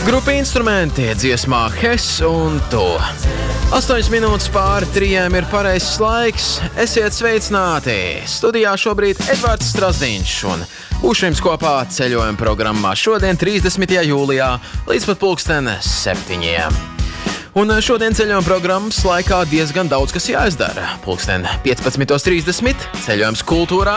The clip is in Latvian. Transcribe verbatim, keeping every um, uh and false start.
Grupa instrumenti dziesmā Hes un Tu. Astoņas minūtes pāri trijiem ir pareizs laiks. Esiet sveicināti! Studijā šobrīd Edvards Strasdiņš un būšu jums kopā ceļojuma programmā šodien trīsdesmitajā jūlijā līdz pat pulksten septiņiem. Un šodien ceļojuma programmas laikā diezgan daudz kas jāizdara. Pulksten piecpadsmitos trīsdesmit ceļojums kultūrā.